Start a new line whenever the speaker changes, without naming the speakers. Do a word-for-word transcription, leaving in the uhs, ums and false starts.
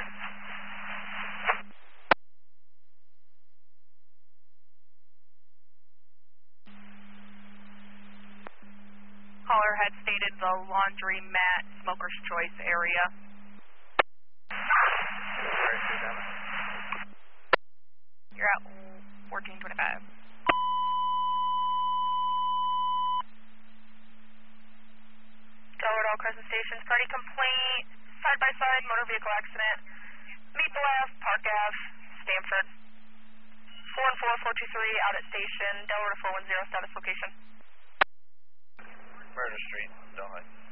Caller had stated the laundry mat smoker's choice area. You're at fourteen twenty-five. Delaware All Crescent Stations, party complaint, side by side, motor vehicle accident, Maple Ave, Park Ave, Stamford. four one four, four two three, out at station, Delaware to four one zero, status location.
Murder Street, Delaware.